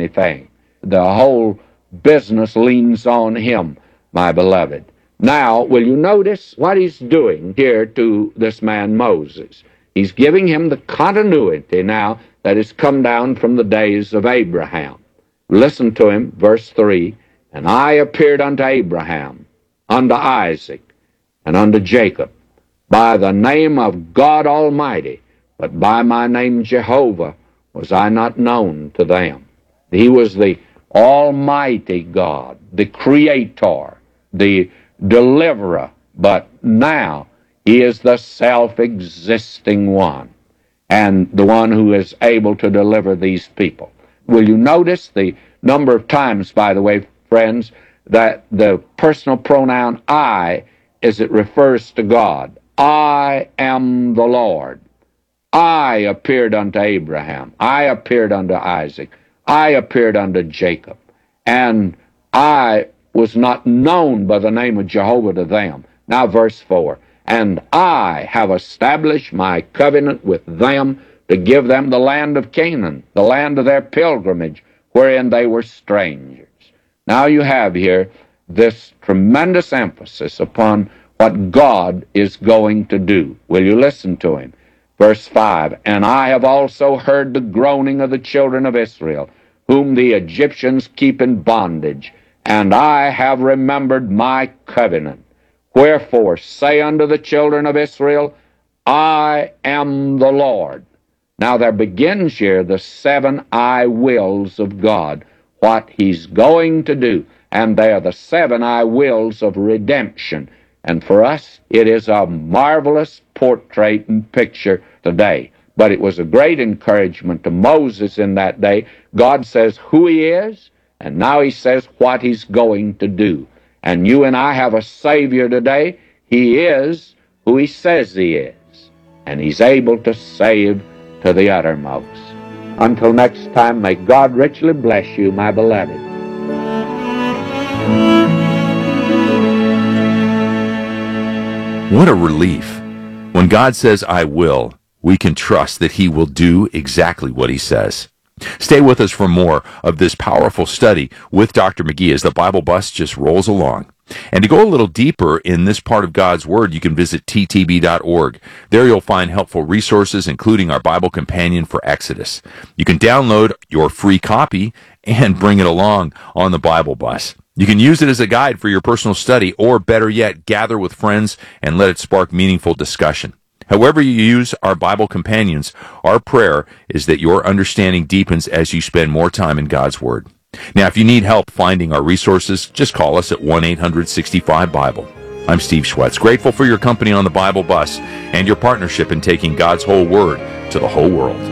anything. The whole business leans on him, my beloved. Now, will you notice what he's doing here to this man Moses? He's giving him the continuity now that has come down from the days of Abraham. Listen to him, verse 3. And I appeared unto Abraham, unto Isaac, and unto Jacob, by the name of God Almighty, but by my name Jehovah was I not known to them. He was the Almighty God, the Creator, the Deliverer, but now he is the self-existing one, and the one who is able to deliver these people. Will you notice the number of times, by the way, friends, that the personal pronoun I, as it refers to God, I am the Lord. I appeared unto Abraham. I appeared unto Isaac. I appeared unto Jacob. And I was not known by the name of Jehovah to them. Now verse 4. And I have established my covenant with them to give them the land of Canaan, the land of their pilgrimage, wherein they were strangers. Now you have here this tremendous emphasis upon what God is going to do. Will you listen to him? Verse 5, And I have also heard the groaning of the children of Israel, whom the Egyptians keep in bondage, and I have remembered my covenant. Wherefore say unto the children of Israel, I am the Lord. Now there begins here the 7 I wills of God, what he's going to do. And they are the 7 I wills of redemption. And for us, it is a marvelous portrait and picture today. But it was a great encouragement to Moses in that day. God says who he is, and now he says what he's going to do. And you and I have a Savior today. He is who he says he is. And he's able to save to the uttermost. Until next time, may God richly bless you, my beloved. What a relief. When God says, I will, we can trust that he will do exactly what he says. Stay with us for more of this powerful study with Dr. McGee as the Bible Bus just rolls along. And to go a little deeper in this part of God's Word, you can visit ttb.org. There you'll find helpful resources, including our Bible Companion for Exodus. You can download your free copy and bring it along on the Bible Bus. You can use it as a guide for your personal study, or better yet, gather with friends and let it spark meaningful discussion. However you use our Bible companions, our prayer is that your understanding deepens as you spend more time in God's Word. Now, if you need help finding our resources, just call us at 1-800-65-BIBLE. I'm Steve Schwetz, grateful for your company on the Bible Bus and your partnership in taking God's whole Word to the whole world.